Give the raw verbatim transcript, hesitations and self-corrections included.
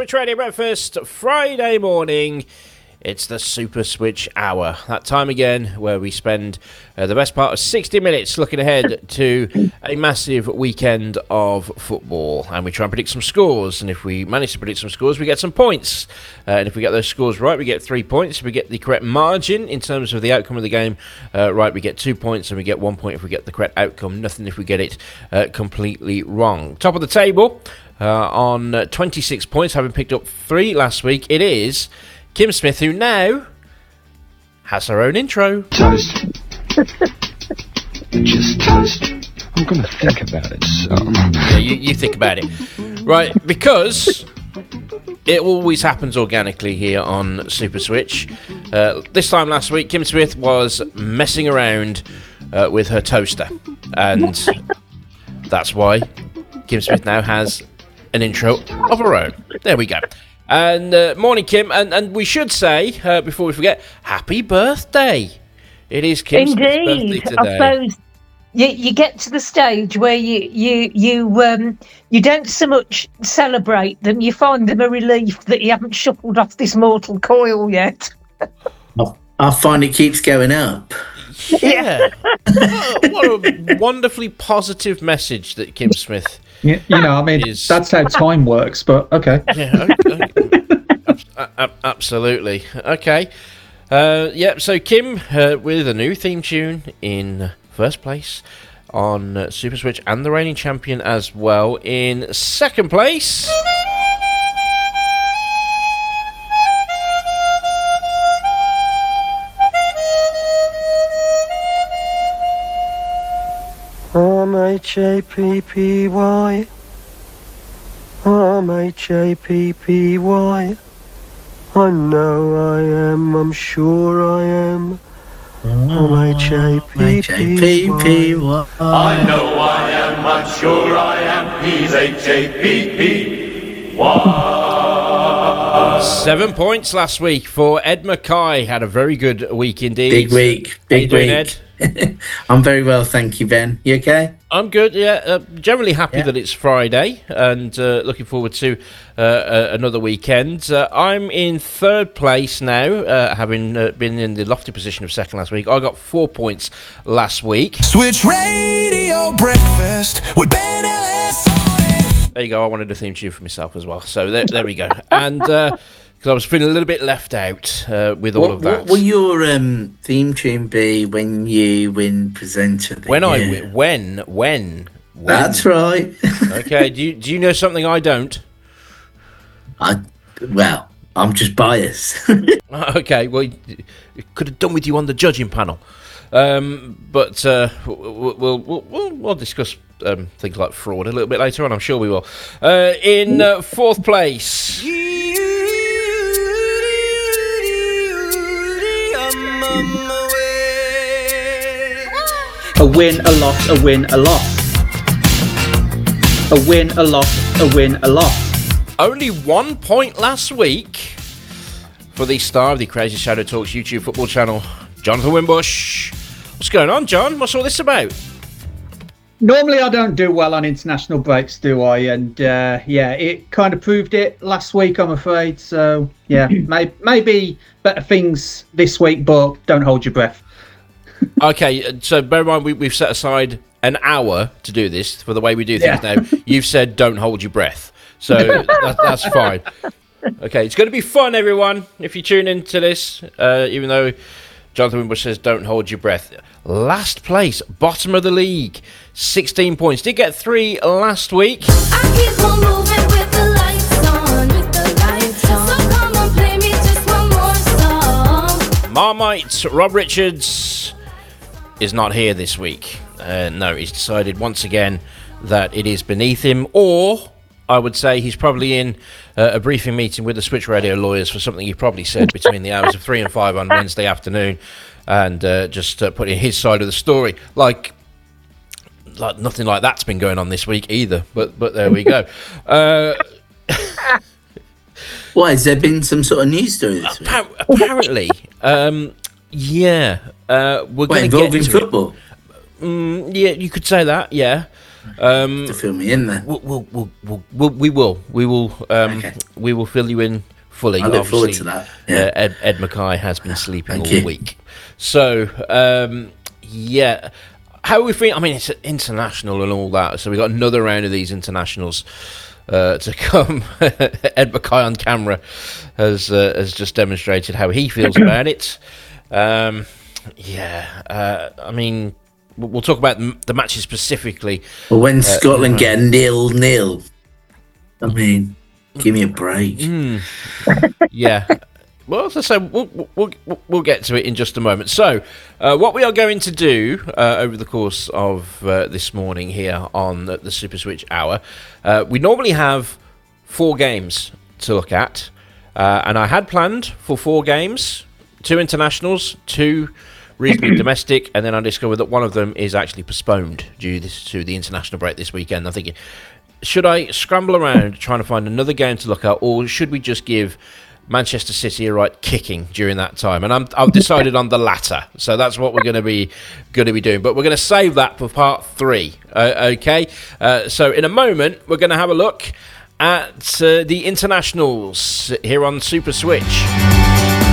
Switch Radio Breakfast, Friday morning. It's the Super Switch Hour. That time again where we spend uh, the best part of sixty minutes looking ahead to a massive weekend of football. And we try and predict some scores. And if we manage to predict some scores, we get some points. Uh, and if we get those scores right, we get three points. If we get the correct margin in terms of the outcome of the game uh, right, we get two points. And we get one point if we get the correct outcome. Nothing if we get it uh, completely wrong. Top of the table uh, on uh, twenty-six points, having picked up three last week. It is Kim Smith, who now has her own intro. Toast. Just toast. I'm going to think about it some. Yeah, you, you think about it. Right, because it always happens organically here on Super Switch. Uh, this time last week, Kim Smith was messing around uh, with her toaster. And that's why Kim Smith now has an intro of her own. There we go. And uh, morning, Kim, and, and we should say, uh, before we forget, happy birthday. It is Kim's birthday today. I suppose you, you get to the stage where you you you um you don't so much celebrate them, you find them a relief that you haven't shuffled off this mortal coil yet. I find it keeps going up. Yeah. Oh, what a wonderfully positive message that Kim Smith. You, you know, I mean, is... that's how time works, but okay. Yeah, okay. Ab- absolutely. Okay. Uh, yeah, so Kim uh, with a new theme tune in first place on uh, Super Switch and the reigning champion as well in second place. I'm H A P P Y. I'm H A P P Y. I know I am, I'm sure I am. I'm H A P P Y. I know I am, I'm sure I am. He's H A P P Y. Seven points last week for Ed Mackay. Had a very good week indeed. Big week. Big How you week. doing, Ed? I'm very well, thank you, Ben. You okay? I'm good, yeah. Uh, generally happy Yeah. that it's Friday and uh, looking forward to uh, uh, another weekend. Uh, I'm in third place now, uh, having uh, been in the lofty position of second last week. I got four points last week. Switch Radio Breakfast with Ben Ellis. There you go. I wanted a theme tune for myself as well. So there, there we go. And because uh, I was feeling a little bit left out uh, with all What, of that. what will your um, theme tune be when you win presenter? When I year? win, when, when, when. That's right. Okay. Do you do you know something I don't? I well, I'm just biased. Okay. Well, it could have done with you on the judging panel. Um, but uh, we'll, we'll we'll we'll discuss um, things like fraud a little bit later on. I'm sure we will. Uh, in uh, fourth place. A win, a loss, a win, a loss. A win, a loss, a win, a loss. Only one point last week for the star of the Crazy Shadow Talks YouTube football channel, Jonathan Wimbush. What's going on, John? What's all this about? Normally I don't do well on international breaks, do I? And uh, yeah, it kind of proved it last week, I'm afraid. So yeah, may- maybe better things this week, but don't hold your breath. Okay, so bear in mind we, we've set aside an hour to do this for the way we do things Yeah. now. You've said don't hold your breath, so that, that's fine. Okay, it's going to be fun, everyone, if you tune into this, uh, even though Jonathan Wimbush says don't hold your breath. Last place, bottom of the league, sixteen points. Did get three last week. I keep on moving with the lights on, with the lights on. So come on, play me just one more song. Marmite Rob Richards is not here this week. Uh, no, he's decided once again that it is beneath him, or I would say he's probably in uh, a briefing meeting with the Switch Radio lawyers for something he probably said between the hours of three and five on Wednesday afternoon, and uh, just uh, putting his side of the story. Like, like nothing like that's been going on this week either. But but there we go. Uh, Why, has there been some sort of news story this week? Appar- apparently, um, yeah, uh, we're What, going to get involving into football? It. Mm, yeah, you could say that. Yeah, Um, to fill me in there. We'll, we'll, we'll, we'll, we'll, we will. We will. Um, Okay. We will fill you in fully. I look forward Obviously, to that. Yeah. uh, Ed, Ed Mackay has been sleeping Thank all you. week. So, um, yeah. How are we feeling? I mean, it's international and all that. So we got another round of these internationals uh, to come. Ed Mackay on camera has uh, has just demonstrated how he feels about it. Um, yeah. Uh, I mean, we'll we'll talk about the the matches specifically. Well, when Uh, Scotland get a nil nil, I mean, give me a break. Mm. Yeah. Well, as I say, we'll, we'll, we'll, we'll get to it in just a moment. So, uh, what we are going to do uh, over the course of uh, this morning here on the, the Super Switch Hour, uh, we normally have four games to look at. Uh, and I had planned for four games, two internationals, two reasonably domestic, and then I discovered that one of them is actually postponed due this, to the international break this weekend. I'm thinking, should I scramble around trying to find another game to look at, or should we just give Manchester City a right kicking during that time? And I'm, I've decided on the latter, so that's what we're going to be going to be doing. But we're going to save that for part three. Uh, okay, uh, so in a moment we're going to have a look at uh, the internationals here on Super Switch.